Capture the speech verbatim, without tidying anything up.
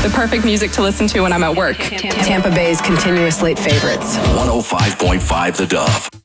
The perfect music to listen to when I'm at work. Tampa Bay's continuous late favorites. one oh five point five The Dove.